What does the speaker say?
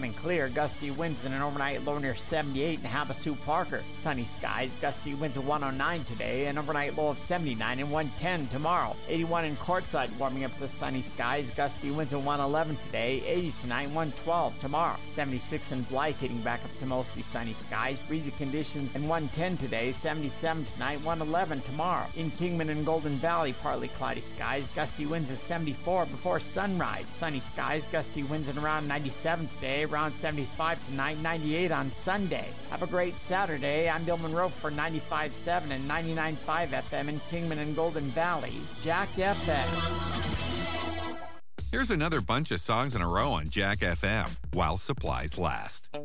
and clear. Gusty winds and an overnight low near 78 in Havasu Parker. Sunny skies, gusty winds of 109 today, an overnight low of 79 and 110 tomorrow. 81 in Quartzsite, warming up to sunny skies, gusty winds of 111 today, 80 tonight, 112 tomorrow. 76 in Blythe, heading back up to mostly sunny skies, breezy conditions and 110 today, 77 tonight, 111 tomorrow. In Kingman and Golden Valley, partly cloudy skies, gusty winds of 74 before sunrise. Sunny skies, gusty winds at around 97 today, around 75 tonight, 98 on Sunday. Have a great Saturday. I'm Bill Monroe for 95.7 and 99.5 FM in Kingman and Golden Valley. Jack FM. Here's another bunch of songs in a row on Jack FM, while supplies last.